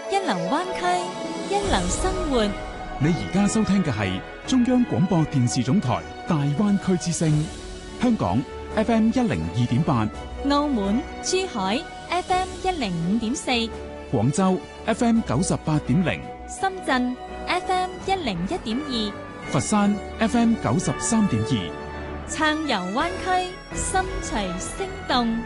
一流灣區，一流生活。 你而家收聽嘅係中央廣播電視總台大灣區之聲，香港 FM 102.8， 澳門、珠海 FM 105.4， 廣州 FM 98.0， 深圳 FM 101.2， 佛山 FM 93.2， 暢遊灣區，心隨聲動。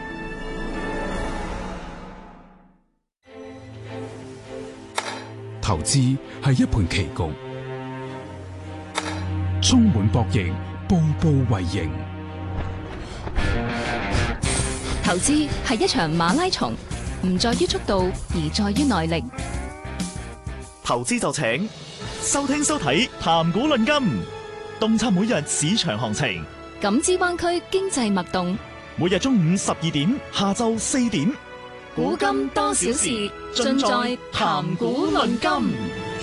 投資係一盤棋局，充滿博弈，步步為營。 投資係一場馬拉松，唔在於速度，而在於耐力。 投資就請收聽收睇談股論金，洞察每日市場行情， 感知灣區經濟脈動。 每日中午12點，下晝4點， 古今多少事，盡在談股論金。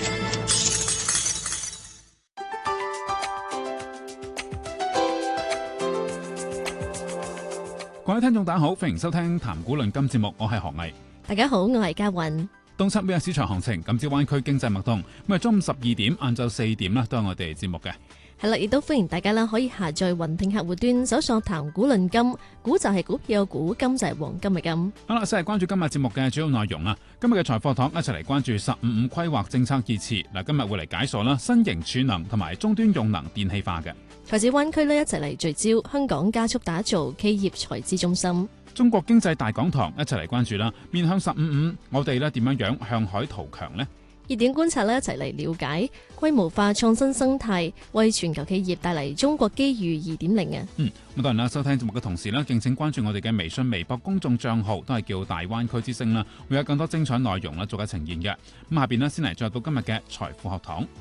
各位聽眾大家好，歡迎收聽談股論金節目，我係何毅。 大家好，我係嘉韻。 洞察每日市場行情，感知灣區經濟脈動。咁啊，中午12點、晏晝4點啦，都係我哋節目嘅。 係啦，亦都歡迎大家啦，可以下載雲聽客戶端，搜索談股論金，股就係股票股，金就係黃金嘅金。 好啦，先係關注今日節目嘅主要內容啦。今日嘅財貨堂一齊嚟關注15規劃政策熱詞。嗱，今日會嚟解鎖啦新型儲能同埋終端用能電氣化嘅。 財智灣區呢，一齊嚟聚焦香港加速打造企業財資中心。 中國經濟大講堂一齊嚟關注啦，面向15.5，我哋咧點樣向海圖強呢？ 熱點觀察呢，一齊嚟了解規模化創新生態為全球企業帶嚟中國機遇2.0啊！ 咁當然啦，收聽節目嘅同時呢，敬請關注我哋嘅微信、微博公眾帳號，都係叫大灣區之聲啦，會有更多精彩內容啦，做緊呈現嘅。咁下邊呢，先嚟進入到今日嘅財富學堂。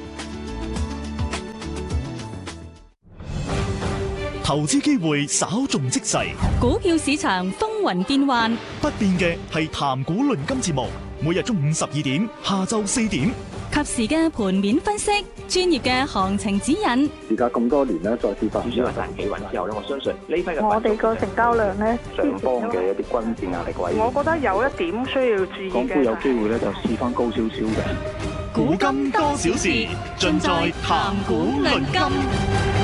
投資機會稍縱即逝， 股票市場風雲變幻， 不變嘅係談股論金節目，每日中午12點，下晝4點， 及時嘅盤面分析，專業嘅行情指引。 時隔咁多年咧，再次發主要係大企穩之後咧，我相信呢批嘅我哋個成交量咧， 上方嘅一啲均線壓力位， 我覺得有一點需要注意嘅。 港股有機會咧就試翻高少少嘅。 古今多少事，盡在談股論金。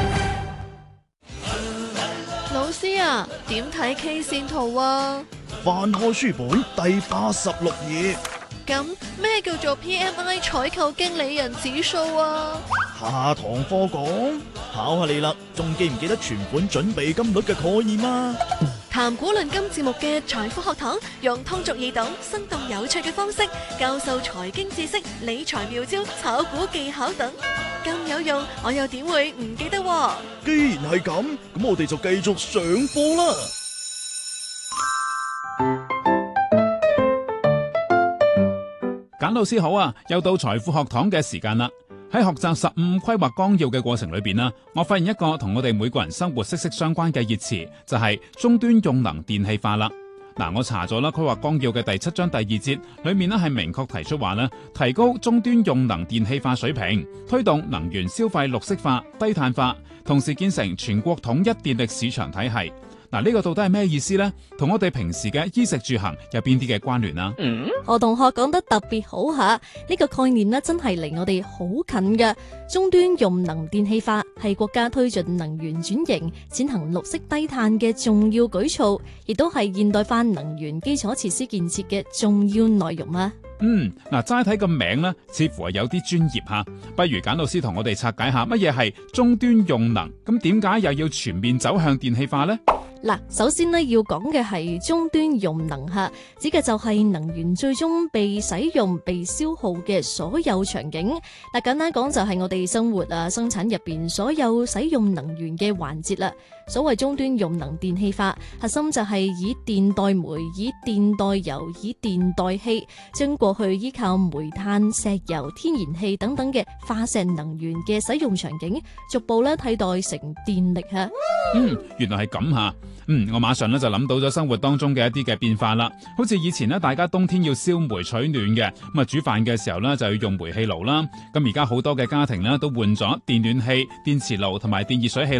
老師啊，點睇 K 線圖啊？ 翻開書本第86頁。 咁咩叫做 PMI 採購經理人指數啊？ 下堂課講，考下你啦，仲記唔記得存款準備金率嘅概念啊？ 談股論金節目嘅財富學堂，用通俗易懂、生動有趣嘅方式教授財經知識、理財妙招、炒股技巧等，咁有用，我又點會唔記得喎？ 既然係咁，咁我哋就繼續上課啦。 簡老師好啊，又到財富學堂嘅時間啦。喺學習15規劃綱要嘅過程裏邊啦，我發現一個同我哋每個人生活息息相關嘅熱詞，就係終端用能電氣化啦。嗱，我查咗啦，規劃綱要嘅第7章第2節裏面咧係明確提出話咧，提高終端用能電氣化水平，推動能源消費綠色化、低碳化，同時建成全國統一電力市場體系。嗱，呢個到底係咩意思呢？同我哋平時嘅衣食住行有邊啲嘅關聯啊？ 何同學講得特別好下，呢個概念呢真係離我哋好近嘅。終端用能電氣化係國家推進能源轉型、踐行綠色低碳嘅重要舉措，亦都係現代化能源基礎設施建設嘅重要內容啊！ 嗱，齋睇個名呢，似乎係有啲專業吓，不如簡老師同我哋拆解下乜嘢係終端用能，咁點解又要全面走向電氣化呢？ 嗱，首先呢，要講嘅係終端用能吓，指嘅就係能源最終被使用、被消耗嘅所有場景。嗱，簡單講就係我哋生活生產入邊所有使用能源嘅環節啦。所謂終端用能電氣化，核心就係以電代煤、以電代油、以電代氣，將過去依靠煤炭、石油、天然氣等等嘅化石能源嘅使用場景，逐步替代成電力吓。 原來係咁吓。我馬上就諗到咗生活當中嘅一啲嘅變化啦。好似以前大家冬天要燒煤取暖嘅，咁啊煮飯嘅時候就要用煤氣爐啦。咁而家好多嘅家庭都換咗電暖氣、電磁爐同埋電熱水器啦。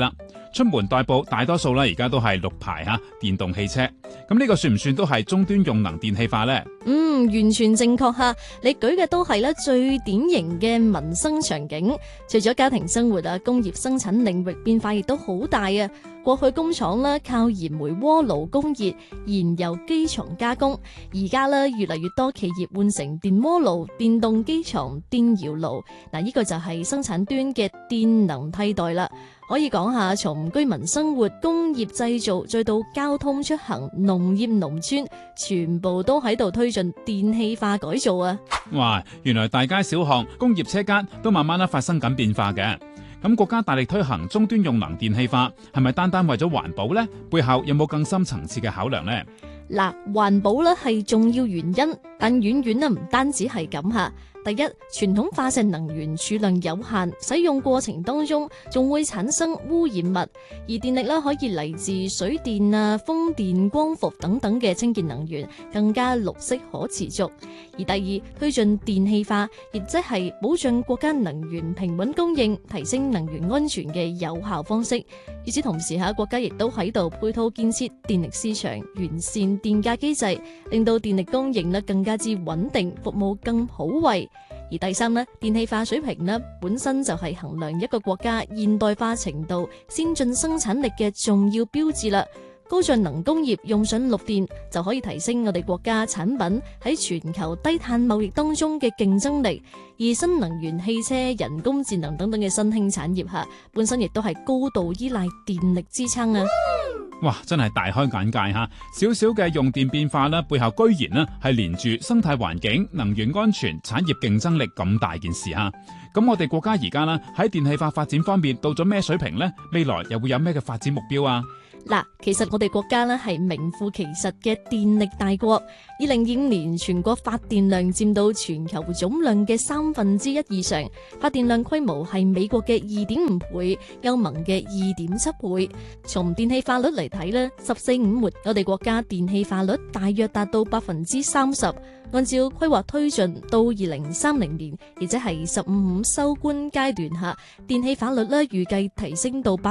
出門代步大多數而家都係綠牌電動汽車。咁呢個算唔算都係終端用能電氣化呢？ 完全正確吓，你舉嘅都係最典型嘅民生場景。除咗家庭生活工業生產領域變化亦都好大啊。過去工廠靠燃煤鍋爐供熱，燃油機床加工，而家越嚟越多企業換成電鍋爐、電動機床、電窯爐。呢個就係生產端嘅電能替代啦。可以講下，從居民生活、工業製造，再到交通出行、農業農村，全部都喺度推進電氣化改造啊！ 哇，原來大街小巷、工業車間都慢慢發生緊變化嘅。咁國家大力推行終端用能電氣化，係咪單單為咗環保呢？背後有冇更深層次嘅考量呢？ 環保係重要原因，但遠遠唔單止係咁吓。第一，傳統化石能源儲量有限，使用過程當中仲會產生污染物，而電力可以嚟自水電、風電、光伏等等嘅清潔能源，更加綠色可持續。而第二，推進電氣化，亦即係保障國家能源平穩供應，提升能源安全嘅有效方式。與此同時國家亦都喺度配套建設電力市場，完善電價機制，令到電力供應更加之穩定，服務更普惠。而第三電氣化水平本身就係衡量一個國家現代化程度、先進生產力嘅重要標誌啦。高進能工業用上綠電，就可以提升我哋國家產品喺全球低碳貿易當中嘅競爭力。而新能源汽車、人工智能等等嘅新興產業本身亦都係高度依賴電力支撐啊！ 哇，真係大開眼界吓！少少嘅用電變化背後居然係連住生態環境、能源安全、產業競爭力咁大件事吓。咁我哋國家而家喺電氣化發展方面到咗咩水平呢？未來又會有咩嘅發展目標啊？ 其實我哋國家係名副其實嘅電力大國。2025年全國發電量佔到全球總量嘅1/3以上，發電量規模係美國嘅2.5倍，歐盟嘅2.7倍。從電氣化率嚟睇，14-5末我哋國家電氣化率大約達到30%。按照規劃推進到2030年，亦即係15-5收官階段下，電氣化率預計提升到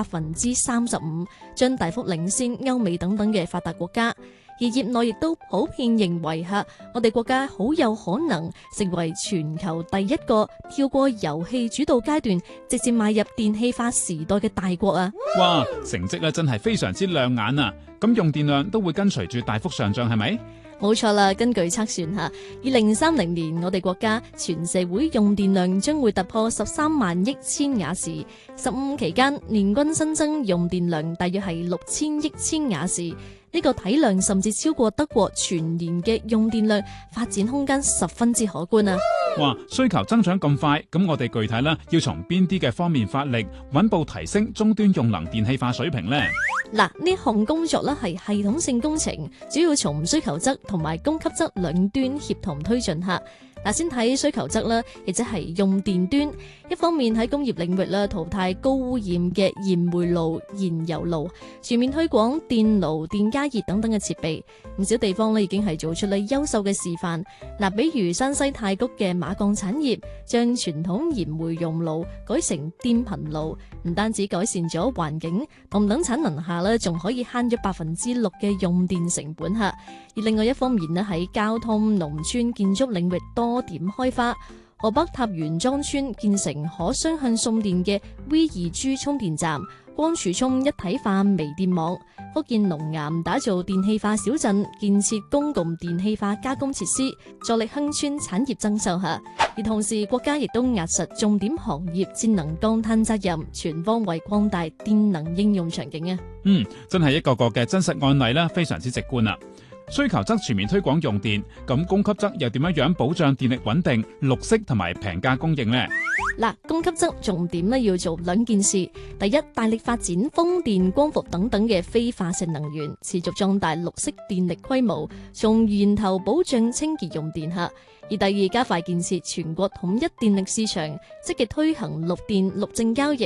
35%，將大幅領先歐美等等嘅發達國家。而業內亦都普遍認為我哋國家好有可能成為全球第一個跳過油氣主導階段，直接邁入電氣化時代嘅大國啊！ 哇，成績真係非常之亮眼啊！咁用電量都會跟隨住大幅上漲，係咪？ 冇錯啦，根據測算2030年我哋國家全社會用電量將會突破13萬億千瓦時，15期間年均新增用電量大約係6000億千瓦時。呢個體量甚至超過德國全年嘅用電量，發展空間十分之可觀啊！ 哇，需求增長咁快，咁我哋具體要從邊啲嘅方面發力，穩步提升終端用能電氣化水平呢？ 呢項工作係系統性工程，主要從需求側同埋供給側兩端協同推進下。先睇需求側亦即係用電端。一方面喺工業領域淘汰高污染嘅燃煤爐、燃油爐，全面推廣電爐、電加熱等等嘅設備。唔少地方已經係做出嚟優秀嘅示範。比如山西太谷嘅馬鋼產業，將傳統燃煤熔爐改成電頻爐，唔單止改善咗環境，同等產能下仲可以慳咗6%嘅用電成本下。而另外一方面喺交通、農村建築領域多點開花。河北塔園莊村建成可雙向送電嘅 V2G 充電站，光儲充一體化微電網。福建龍岩打造電氣化小鎮，建設公共電氣化加工設施，助力鄉村產業增收下。而同時，國家亦都壓實重點行業節能降碳責任，全方位擴大電能應用場景啊！ 真係一個個嘅真實案例啦，非常之直觀啊！需求側全面推廣用電，咁供給側又點樣保障電力穩定、綠色同埋平價供應呢？ 供給側重點要做兩件事。第一，大力發展風電、光伏等等嘅非化石能源，持續壯大綠色電力規模，從源頭保障清潔用電下。而第二，加快建設全國統一電力市場，積極推行綠電綠證交易，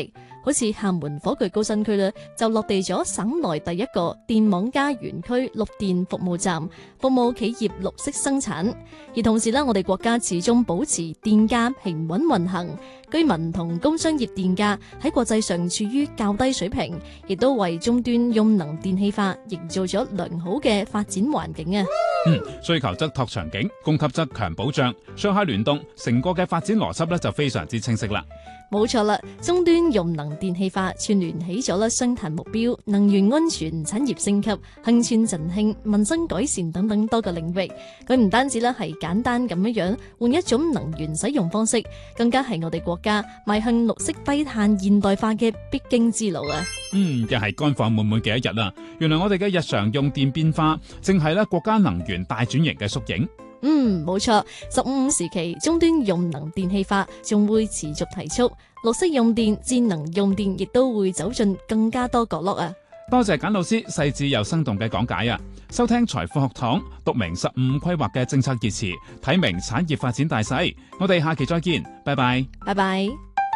好似廈門火炬高新區呢，就落地咗省內第一個電網加園區綠電服務站，服務企業綠色生產。而同時呢，我哋國家始終保持電價平穩運行，居民同工商業電價喺國際上處於較低水平，亦都為終端用能電氣化營造咗良好嘅發展環境啊！ 需求則拓場景，供給則強保障，上下聯動，成個嘅發展邏輯咧就非常之清晰啦。 冇錯啦，終端用能電氣化串聯起咗啦雙碳目標、能源安全、產業升級、鄉村振興、民生改善等等多個領域。佢唔單止咧係簡單咁樣換一種能源使用方式，更加係我哋國家邁向綠色低碳現代化嘅必經之路啊！ 又係乾貨滿滿嘅一日啦。原來我哋嘅日常用電變化，正係咧國家能源大轉型嘅縮影。 冇錯，15時期終端用能電氣化仲會持續提速，綠色用電、智能用電亦都會走進更加多角落啊！ 多謝簡老師細緻又生動嘅講解啊！收聽財富學堂，讀明15規劃嘅政策熱詞，睇明產業發展大勢。我哋下期再見，拜拜， 拜拜。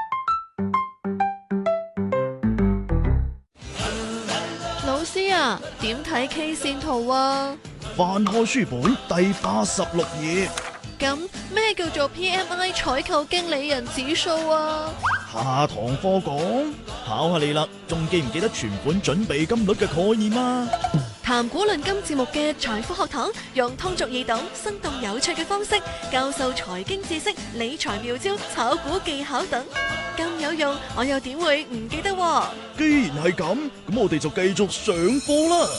老師啊，點睇 K 線圖啊？ 翻開書本第86頁。 咁咩叫做 PMI 採購經理人指數啊？ 下堂課講，考下你啦，仲記唔記得存款準備金率嘅概念啊？ 談古論今節目嘅財富學堂，用通俗易懂、生動有趣嘅方式教授財經知識、理財妙招、炒股技巧等，咁有用，我又點會唔記得喎？ 既然係咁，咁我哋就繼續上課啦。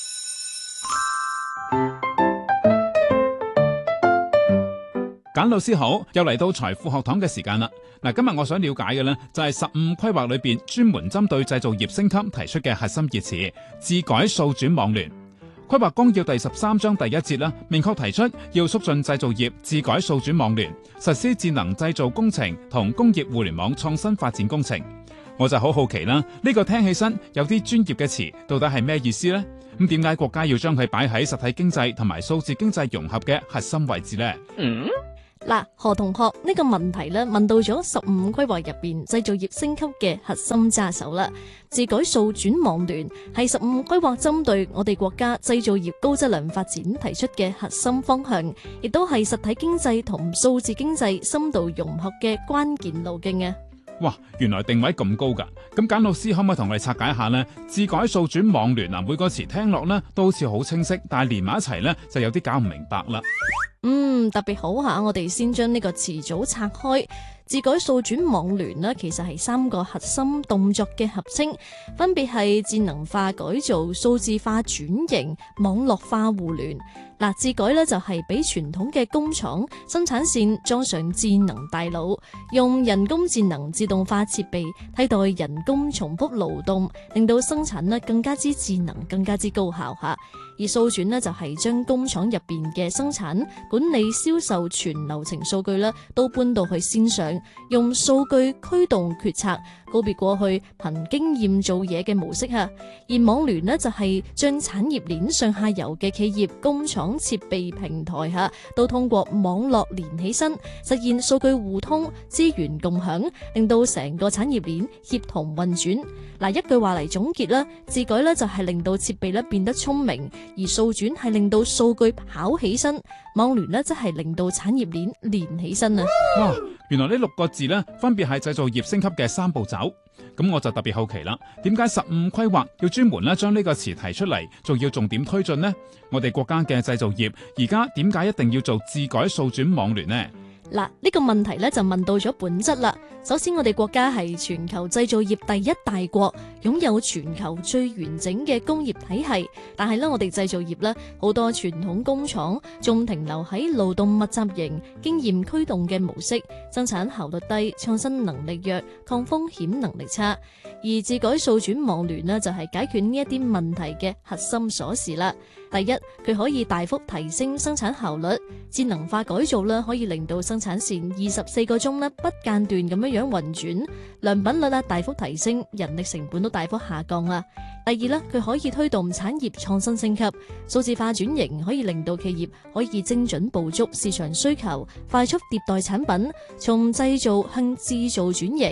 簡老師好，又嚟到財富學堂嘅時間啦。嗱，今日我想了解嘅呢，就係15規劃裏邊專門針對製造業升級提出嘅核心熱詞，智改數轉網聯。規劃綱要第13章第1節啦，明確提出要促進製造業智改數轉網聯，實施智能製造工程同工業互聯網創新發展工程。我就好好奇啦，呢個聽起身有啲專業嘅詞，到底係咩意思呢？咁點解國家要將佢擺喺實體經濟同埋數字經濟融合嘅核心位置呢？ 嗱，何同學呢個問題咧問到咗15規劃入邊製造業升級嘅核心揸手啦。智改數轉網聯係15規劃針對我哋國家製造業高質量發展提出嘅核心方向，亦都係實體經濟同數字經濟深度融合嘅關鍵路徑啊！ 哇，原來定位咁高噶！咁簡老師可唔可以同我哋拆解一下呢？智改數轉網聯啊，每個詞聽落呢都好似好清晰，但係連埋一齊呢就有啲搞唔明白啦。 特別好下，我哋先將呢個詞組拆開。智改數轉網聯呢，其實係3個核心動作嘅合稱，分別係智能化改造、數字化轉型、網絡化互聯。嗱，智改呢就係俾傳統嘅工廠生產線裝上智能大腦，用人工智能自動化設備替代人工重複勞動，令到生產呢更加之智能、更加之高效吓。而數轉呢，就係將工廠入邊嘅生產、管理、銷售全流程數據呢都搬到去線上，用數據驅動決策，告別過去憑經驗做嘢嘅模式吓。而網聯呢，就係將產業鏈上下游嘅企業、工廠、設備平台吓，都通過網絡連起身，實現數據互通、資源共享，令到成個產業鏈協同運轉。嗱，一句話嚟總結啦，智改呢就係令到設備呢變得聰明，而數轉係令到數據跑起身，網聯呢則係令到產業鏈連起身啊！ 哇，原來呢6個字呢分別係製造業升級嘅3步走。咁我就特別好奇啦，點解15規劃要專門將呢個詞提出嚟，仲要重點推進呢？我哋國家嘅製造業而家點解一定要做智改數轉網聯呢？ 嗱，呢個問題咧就問到咗本質啦。首先，我哋國家係全球製造業第一大國，擁有全球最完整嘅工業體系。但係咧，我哋製造業咧好多傳統工廠仲停留喺勞動密集型、經驗驅動嘅模式，生產效率低、創新能力弱、抗風險能力差。而智改數轉網聯呢，就係解決呢一啲問題嘅核心鎖匙啦。第一，佢可以大幅提升生產效率，智能化改造啦，可以令到生產線24個鐘咧不間斷咁樣運轉，良品率大幅提升，人力成本都大幅下降啦。第二咧，佢可以推動產業創新升級，數字化轉型可以令到企業可以精準捕捉市場需求，快速迭代產品，從製造向製造轉型。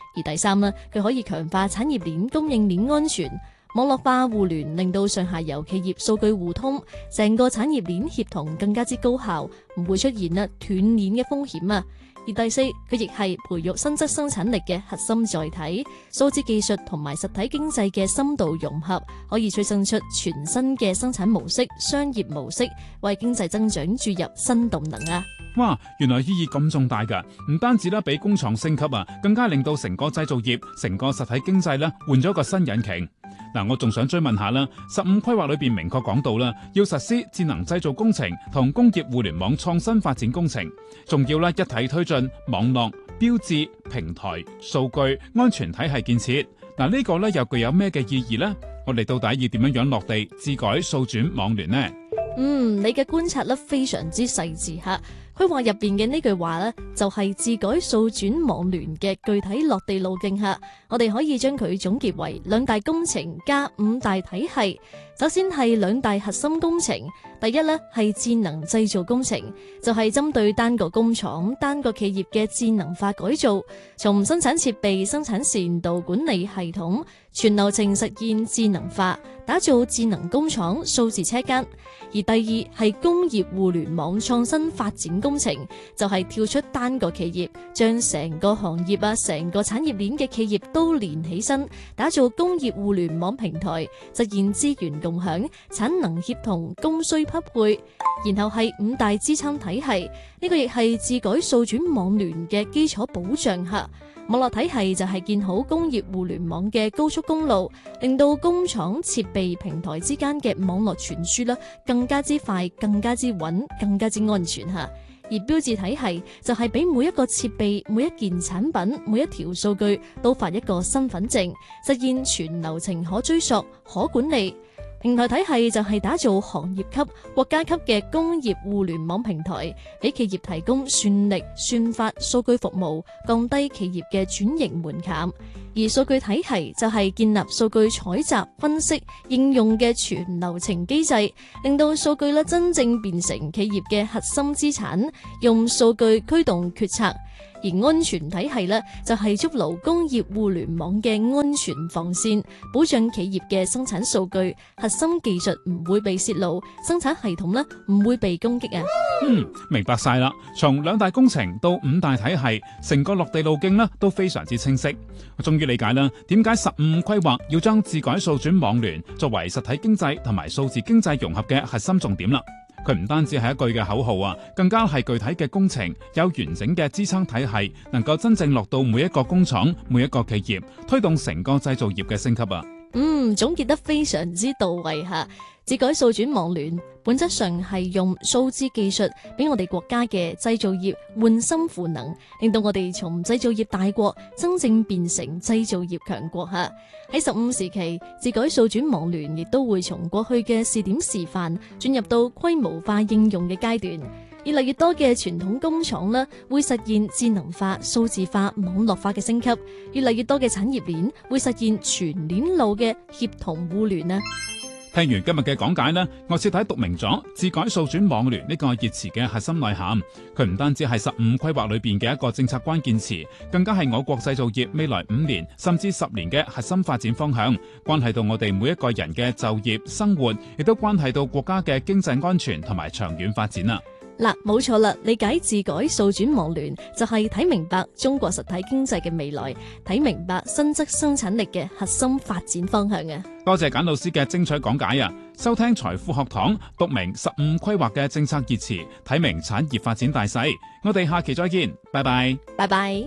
而第三呢，佢可以強化產業鏈供應鏈安全。網絡化互聯令到上下游企業數據互通，成個產業鏈協同更加之高效，唔會出現斷鏈嘅風險啊。而第四，佢亦係培育新質生產力嘅核心載體，數字技術同埋實體經濟嘅深度融合，可以催生出全新嘅生產模式、商業模式，為經濟增長注入新動能啊！ 哇，原來意義咁重大噶，唔單止俾工廠升級啊，更加令到成個製造業、成個實體經濟換咗個新引擎。我仲想追問下啦，15規劃裏邊明確講到啦，要實施智能製造工程同工業互聯網創新發展工程，仲要一體推進網絡、標誌、平台、數據、安全體系建設。呢個又具有咩嘅意義呢？我哋到底要點樣落地智改數轉網聯呢？ 你嘅觀察非常之細緻吓。規劃入邊嘅呢句話呢，就係智改數轉網聯嘅具體落地路徑下，我哋可以將佢總結為2大工程加5大體系。首先係2大核心工程，第一呢係智能製造工程，就係針對單個工廠、單個企業嘅智能化改造，從生產設備、生產線到管理系統，全流程實現智能化，打造智能工廠、數字車間。而第二係工業互聯網創新發展工程，就係跳出單個企業，將成個行業成個產業鏈嘅企業都連起身，打造工業互聯網平台，實現資源共享、產能協同、供需匹配。然後係5大支撐體系，呢個亦係智改數轉網聯嘅基礎保障下。網絡體系就係建好工業互聯網嘅高速公路，令到工廠設備平台之間嘅網絡傳輸更加之快、更加之穩、更加之安全吓。而標誌體系就係俾每一個設備、每一件產品、每一條數據都發一個身份證，實現全流程可追溯、可管理。平台體系就係打造行業級、國家級嘅工業互聯網平台，俾企業提供算力、算法、數據服務，降低企業嘅轉型門檻。而數據體系就係建立數據採集、分析、應用嘅全流程機制，令到數據真正變成企業嘅核心資產，用數據驅動決策。而安全體系就係築牢工業互聯網嘅安全防線，保障企業嘅生產數據、核心技術唔會被泄露，生產系統唔會被攻擊啊。 明白晒啦。從2大工程到5大體系，成個落地路徑都非常之清晰。我終於理解啦，點解15規劃要將智改數轉網聯作為實體經濟同埋數字經濟融合嘅核心重點啦。佢唔單止係一句嘅口號更加係具體嘅工程，有完整嘅支撐體系，能夠真正落到每一個工廠、每一個企業，推動成個製造業嘅升級啊！ 總結得非常之到位吓。智改數轉網聯本質上係用數字技術俾我哋國家嘅製造業換心賦能，令到我哋從製造業大國真正變成製造業強國吓。喺15時期，智改數轉網聯亦都會從過去嘅試點示範進入到規模化應用嘅階段。越嚟越多嘅傳統工廠會實現智能化、數字化、網絡化嘅升級，越嚟越多嘅產業鏈會實現全鏈路嘅協同互聯啊！ 聽完今日嘅講解我徹底讀明咗智改數轉網聯呢個熱詞嘅核心內涵。佢唔單止係15規劃裏邊嘅一個政策關鍵詞，更加係我國製造業未來5年甚至10年嘅核心發展方向，關係到我哋每一個人嘅就業、生活，亦都關係到國家嘅經濟安全同埋長遠發展啊！ 冇錯啦，理解智改數轉網聯就係睇明白中國實體經濟嘅未來，睇明白新質生產力嘅核心發展方向啊！ 多謝簡老師嘅精彩講解啊！收聽財富學堂，讀明15規劃嘅政策熱詞，睇明產業發展大勢。我哋下期再見，拜拜， 拜拜。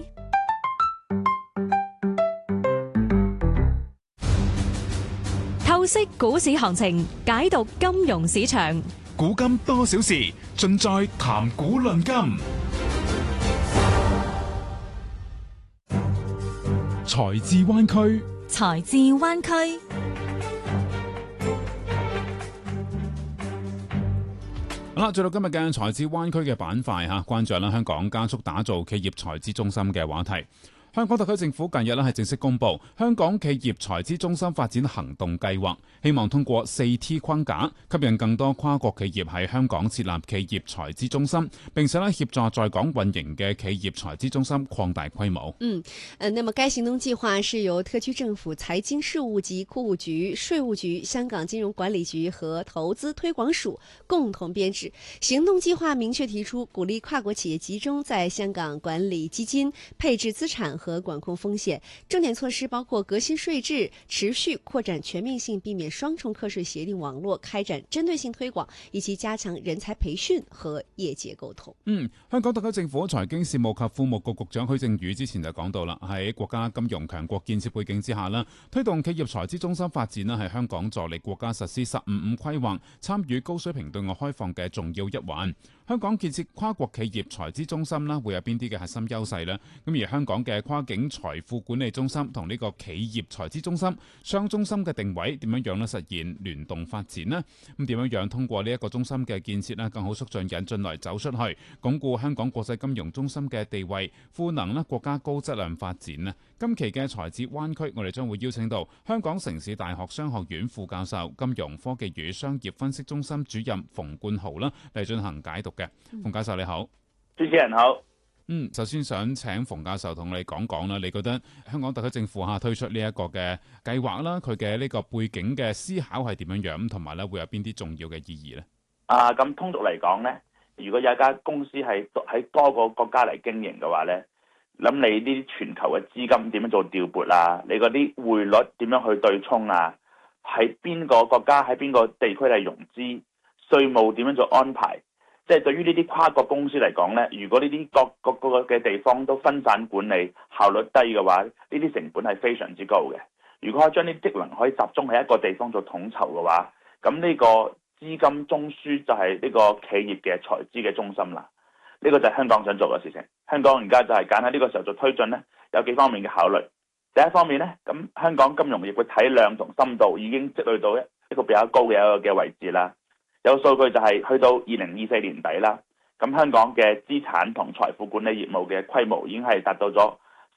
透析股市行情，解讀金融市場。 古今多少事，盡在談古論今。 財智灣區， 財智灣區。 好啦，做到今日嘅財智灣區嘅板塊吓，關注啦香港加速打造企業財資中心嘅話題。 香港特區政府近日咧係正式公布香港企業財資中心發展行動計劃，希望通過4T 框架吸引更多跨國企業喺香港設立企業財資中心，並且咧協助在港運營嘅企業財資中心擴大規模。 那麼該行動計劃是由特區政府財經事務及庫務局、稅務局、香港金融管理局和投資推廣署共同編制。行動計劃明確提出，鼓勵跨國企業集中在香港管理基金、配置資產和管控風險。重點措施包括革新稅制、持續擴展全面性避免雙重課稅協定網絡、開展針對性推廣，以及加強人才培訓和業界溝通。 香港特區政府財經事務及庫務局局長許正宇之前就講到啦，喺國家金融強國建設背景之下啦，推動企業財資中心發展咧係香港助力國家實施15規劃、參與高水平對外開放嘅重要一環。香港建設跨國企業財資中心啦，會有邊啲嘅核心優勢呢？咁而香港嘅跨境財富管理中心同呢個企業財資中心雙中心嘅定位點樣樣咧實現聯動發展呢？咁點樣樣通過呢一個中心嘅建設咧，更好促進引進來走出去，鞏固香港國際金融中心嘅地位，賦能咧國家高質量發展呢？今期嘅財智灣區，我哋將會邀請到香港城市大學商學院副教授、金融科技與商業分析中心主任馮冠豪啦嚟進行解讀嘅。馮教授你好。 主持人好。 首先想請馮教授同你講講啦，你覺得香港特區政府推出呢一個嘅計劃啦，佢嘅呢個背景嘅思考係點樣樣，同埋咧會有邊啲重要嘅意義呢？ 咁通俗嚟講呢，如果有一間公司係喺多個國家嚟經營嘅話呢，諗你呢啲全球嘅資金點樣做調撥啊？你嗰啲匯率點樣去對沖啊？喺邊個國家喺邊個地區嚟融資？稅務點樣做安排？即係對於呢啲跨國公司嚟講呢，如果呢啲各個嘅地方都分散管理，效率低嘅話，呢啲成本係非常之高嘅。如果可以將啲職能可以集中喺一個地方做統籌嘅話，咁呢個資金中樞就係呢個企業嘅財資嘅中心啦。呢個就係香港想做嘅事情。香港而家就係揀喺呢個時候做推進呢，有幾方面嘅考慮。第一方面呢，咁香港金融業嘅體量同深度已經積累到一個比較高嘅一個嘅位置啦。有數據就係去到2024年底啦，咁香港嘅資產同財富管理業務嘅規模已經係達到咗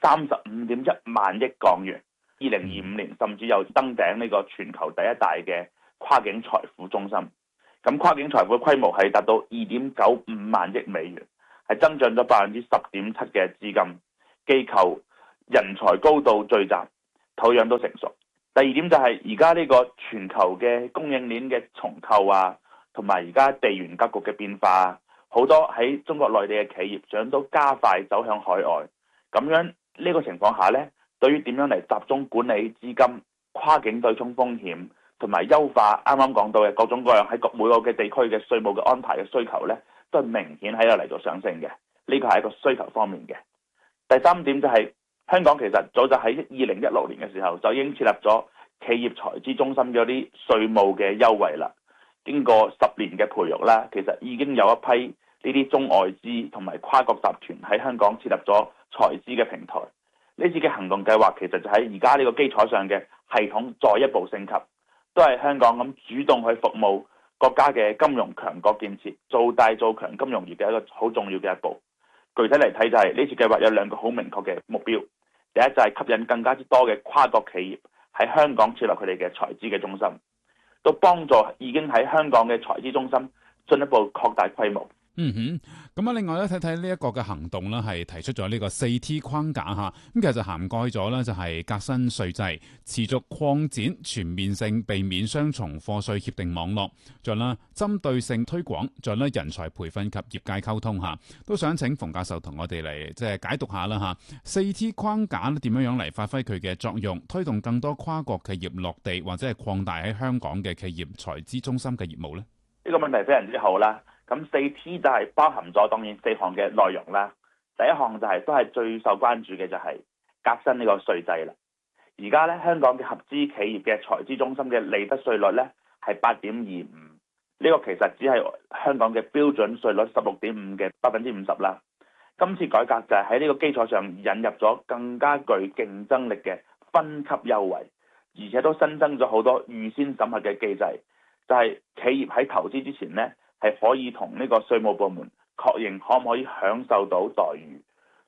35.1萬億港元。2025年甚至又登頂呢個全球第一大嘅跨境財富中心。咁跨境財富嘅規模係達到2.95萬億美元，係增長咗10.7%嘅資金機構，人才高度聚集，土壤都成熟。第二點就係而家呢個全球嘅供應鏈嘅重構啊，同埋而家地緣格局嘅變化，好多喺中國內地嘅企業想都加快走向海外。咁樣呢個情況下呢，對於點樣嚟集中管理資金、跨境對沖風險，同埋優化啱啱講到嘅各種各樣喺每個嘅地區嘅稅務嘅安排嘅需求呢，都係明顯喺度嚟做上升嘅。呢個係一個需求方面嘅。第三點就係香港其實早就喺2016年嘅時候就已經設立咗企業財資中心嘅啲稅務嘅優惠啦。經過10年嘅培育啦，其實已經有一批呢啲中外資同埋跨國集團喺香港設立咗財資嘅平台。呢次嘅行動計劃其實就喺而家呢個基礎上嘅系統再一步升級，都係香港咁主動去服務國家嘅金融強國建設，做大做強金融業嘅一個好重要嘅一步。具體嚟睇就係呢次計劃有2個好明確嘅目標。第一就係吸引更加之多嘅跨國企業喺香港設立佢哋嘅財資嘅中心，都幫助已經喺香港嘅財資中心進一步擴大規模。 咁另外咧睇睇呢一個嘅行動咧，係提出咗呢個4T 框架吓，咁其實就涵蓋咗咧就係革新稅制、持續擴展全面性避免雙重課稅協定網絡，仲有啦針對性推廣，仲有咧人才培訓及業界溝通吓，都想請馮教授同我哋嚟即係解讀下啦吓。4T 框架咧點樣嚟發揮佢嘅作用，推動更多跨國企業落地或者係擴大喺香港嘅企業財資中心嘅業務呢？ 呢個問題非常之好啦。咁4T 就係包含咗當然4項嘅內容啦。第一項就係都係最受關注嘅就係革新呢個稅制啦。而家咧香港嘅合資企業嘅財資中心嘅利得稅率咧係8.25%，呢個其實只係香港嘅標準稅率16.5%嘅50%啦。今次改革就係喺呢個基礎上引入咗更加具競爭力嘅分級優惠，而且都新增咗好多預先審核嘅機制，就係企業喺投資之前呢，係可以同呢個稅務部門確認可唔可以享受到待遇，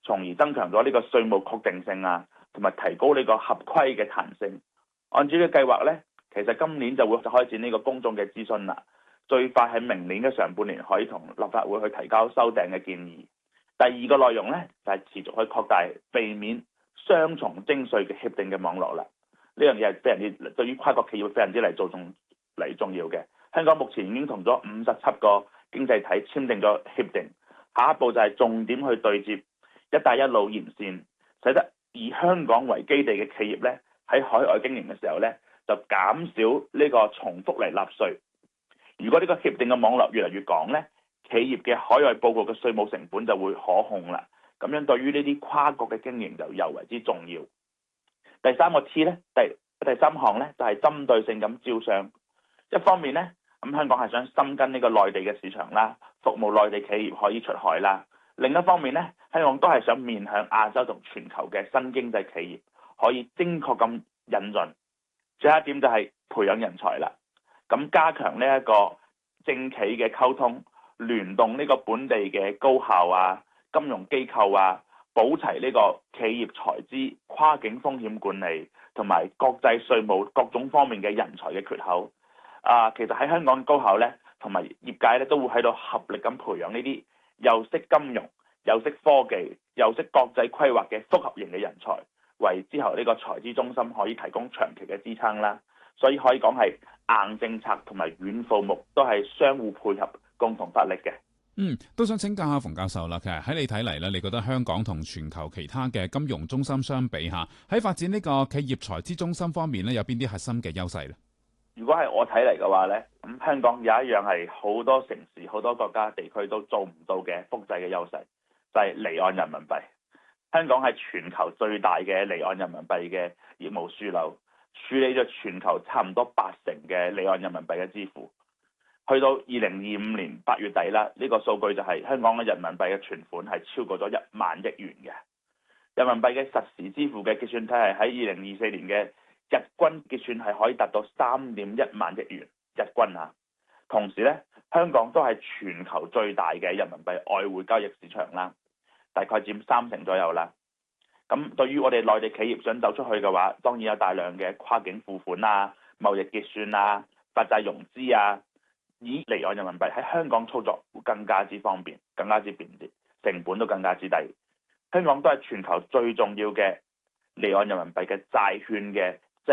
從而增強咗呢個稅務確定性啊，同埋提高呢個合規嘅彈性。按照呢個計劃呢，其實今年就會開展呢個公眾嘅諮詢啦，最快喺明年嘅上半年可以同立法會去提交修訂嘅建議。第二個內容呢，就係持續去擴大避免雙重徵稅嘅協定嘅網絡啦。呢樣嘢係非常之對於跨國企業非常之重要嘅。香港目前已經同咗57個經濟體簽訂咗協定，下一步就係重點去對接一帶一路沿線，使得以香港為基地嘅企業呢，喺海外經營嘅時候呢，就減少呢個重複嚟納稅。如果呢個協定嘅網絡越嚟越廣呢，企業嘅海外報告嘅稅務成本就會可控啦。咁樣對於呢啲跨國嘅經營就尤為之重要。第三個 T 呢，第三項呢，就係針對性咁招商。一方面呢，咁香港係想深耕呢個內地嘅市場啦，服務內地企業可以出海啦。另一方面呢，香港都係想面向亞洲同全球嘅新經濟企業，可以精確咁引進。最後一點就係培養人才啦。咁加強呢一個政企嘅溝通，聯動呢個本地嘅高校啊、金融機構啊，補齊呢個企業財資、跨境風險管理同埋國際稅務各種方面嘅人才嘅缺口。其實喺香港高校呢，同埋業界呢，都會喺度合力咁培養呢啲又識金融、又識科技、又識國際規劃嘅複合型嘅人才，為之後呢個財資中心可以提供長期嘅支撐啦。所以可以講係硬政策同埋軟服務都係相互配合、共同發力嘅。 都想請教下馮教授啦。其實喺你睇嚟咧，你覺得香港同全球其他嘅金融中心相比下，喺發展呢個企業財資中心方面咧，有邊啲核心嘅優勢呢？ 如果係我睇嚟嘅話呢，咁香港有一樣係好多城市、好多國家地區都做唔到嘅複製嘅優勢，就係離岸人民幣。香港係全球最大嘅離岸人民幣嘅業務樞紐，處理咗全球差唔多80%嘅離岸人民幣嘅支付。去到2025年8月底啦，呢個數據就係香港嘅人民幣嘅存款係超過咗1萬億元嘅。人民幣嘅實時支付嘅結算體系喺2024年嘅日均結算係可以達到3.1萬億元日均啊。同時呢，香港都係全球最大嘅人民幣外匯交易市場啦，大概佔30%左右啦。咁對於我哋內地企業想走出去嘅話，當然有大量嘅跨境付款啊、貿易結算啊、發債融資啊，以離岸人民幣喺香港操作會更加之方便、更加之便捷，成本都更加之低。香港都係全球最重要嘅離岸人民幣嘅債券嘅